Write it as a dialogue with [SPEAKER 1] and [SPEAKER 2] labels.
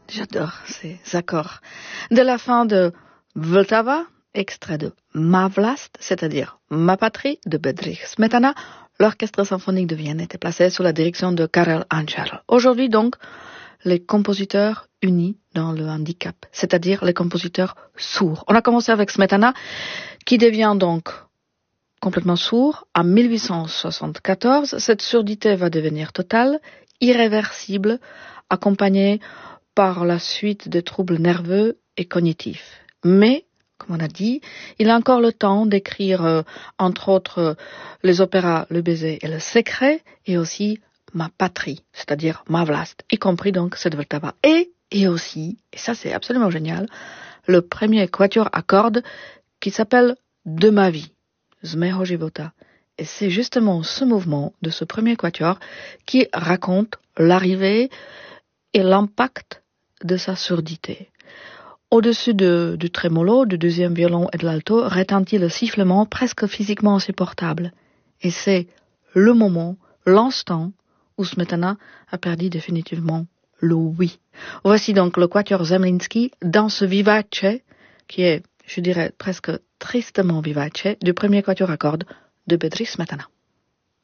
[SPEAKER 1] J'adore ces accords. De la fin de Vltava, extrait de Ma vlast, c'est-à-dire Ma patrie, de Bedřich Smetana, l'orchestre symphonique de Vienne était placé sous la direction de Karel Ančar. Aujourd'hui donc, les compositeurs unis dans le handicap, c'est-à-dire les compositeurs sourds. On a commencé avec Smetana, qui devient donc complètement sourd en 1874. Cette surdité va devenir totale, irréversible, accompagnée par la suite de troubles nerveux et cognitifs. Mais, comme on a dit, il a encore le temps d'écrire, entre autres, les opéras Le baiser et le secret, et aussi Ma patrie, c'est-à-dire Ma vlast, y compris donc cette Vltava. Et aussi, et ça c'est absolument génial, le premier quatuor à cordes qui s'appelle De ma vie, Z mého života. Et c'est justement ce mouvement de ce premier quatuor qui raconte l'arrivée et l'impact de sa surdité. Au-dessus du trémolo, du deuxième violon et de l'alto, retentit le sifflement presque physiquement insupportable. Et c'est le moment, l'instant, où Smetana a perdu définitivement le oui. Voici donc le quatuor Zemlinsky dans ce vivace, qui est, je dirais, presque tristement vivace, du premier quatuor à cordes de Bedřich Smetana.